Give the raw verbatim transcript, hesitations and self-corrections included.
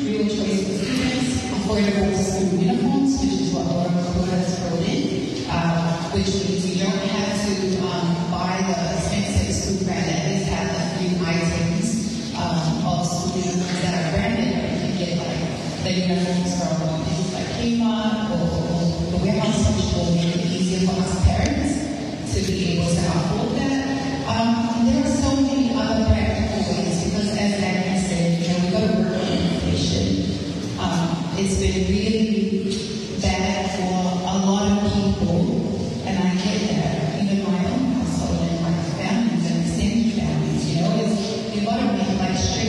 real choice for students, affordable school uniforms, which is what Laura Cool has thrown in, uh, which means you don't have to um, buy the expensive school brand, at least have a few items um, of school uniforms that are branded, or you can get like the uniforms from places like Kmart or, or the warehouse, which will make it easier for us parents to be able to afford that. Um, there are so many other practical ways, because as Agnes said, you know, we got to work on inflation. Um, it's been really